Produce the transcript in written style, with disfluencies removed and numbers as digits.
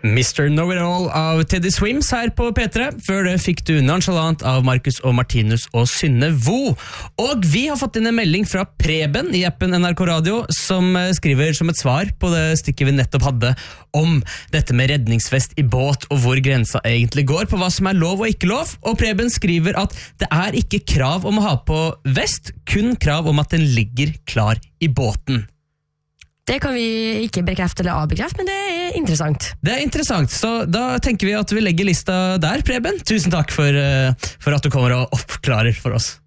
Mr. Know-It-All av Teddy Swims her på P3. Før det fikk du Nonchalant av Markus og Martinus og Synne Vo. Og vi har fått inn en melding fra Preben i appen NRK Radio, som skriver som et svar på det stikket vi nettopp hadde om dette med redningsvest i båt, og hvor grensa egentlig går på hva som er lov og ikke lov. Og Preben skriver at det er ikke krav om å ha på vest, kun krav om at den ligger klar i båten. Det kan vi ikke bekrefte eller avbekrefte, men det er interessant. Det er interessant, så da tenker vi at vi legger lista der, Preben. Tusen takk for at du kommer og oppklarer for oss.